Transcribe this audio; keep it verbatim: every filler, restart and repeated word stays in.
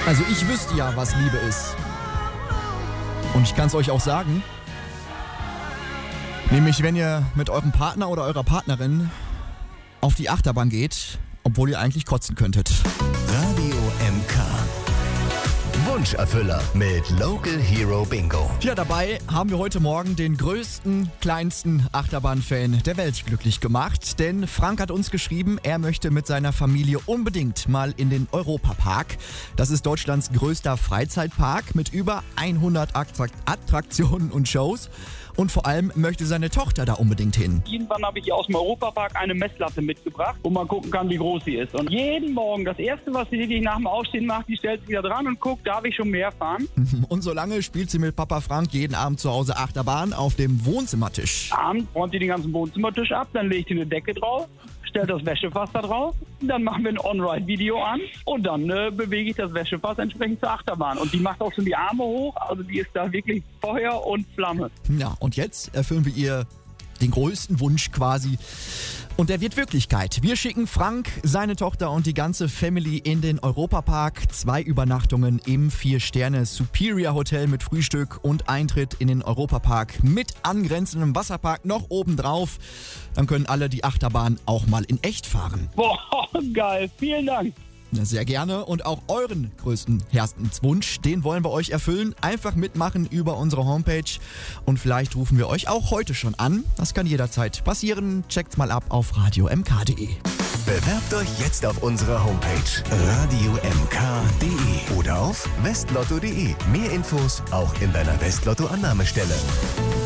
Also ich wüsste ja, was Liebe ist. Und ich kann es euch auch sagen. Nämlich, wenn ihr mit eurem Partner oder eurer Partnerin auf die Achterbahn geht, obwohl ihr eigentlich kotzen könntet. Radio M K. Wunscherfüller mit Local Hero Bingo. Ja, dabei haben wir heute Morgen den größten, kleinsten Achterbahn-Fan der Welt glücklich gemacht. Denn Frank hat uns geschrieben, er möchte mit seiner Familie unbedingt mal in den Europapark. Das ist Deutschlands größter Freizeitpark mit über hundert Attrakt- Attraktionen und Shows. Und vor allem möchte seine Tochter da unbedingt hin. Irgendwann habe ich ihr aus dem Europapark eine Messlatte mitgebracht, wo man gucken kann, wie groß sie ist. Und jeden Morgen, das Erste, was sie wirklich nach dem Aufstehen macht, die stellt sich wieder dran und guckt, darf ich schon mehr fahren? Und solange spielt sie mit Papa Frank jeden Abend zu Hause Achterbahn auf dem Wohnzimmertisch. Abends räumt sie den ganzen Wohnzimmertisch ab, dann legt sie eine Decke drauf, stellt das Wäschefass da drauf, dann machen wir ein On-Ride-Video an und dann äh, bewege ich das Wäschefass entsprechend zur Achterbahn. Und die macht auch schon die Arme hoch, also die ist da wirklich Feuer und Flamme. Ja, und jetzt erfüllen wir ihr den größten Wunsch quasi. Und der wird Wirklichkeit. Wir schicken Frank, seine Tochter und die ganze Family in den Europapark. Zwei Übernachtungen im Vier-Sterne-Superior Hotel mit Frühstück und Eintritt in den Europapark mit angrenzendem Wasserpark noch obendrauf. Dann können alle die Achterbahn auch mal in echt fahren. Boah, geil. Vielen Dank. Sehr gerne und auch euren größten Herzenswunsch, den wollen wir euch erfüllen. Einfach mitmachen über unsere Homepage und vielleicht rufen wir euch auch heute schon an. Das kann jederzeit passieren. Checkt's mal ab auf radio m k punkt d e. Bewerbt euch jetzt auf unserer Homepage radio m k punkt d e oder auf westlotto punkt d e. Mehr Infos auch in deiner Westlotto-Annahmestelle.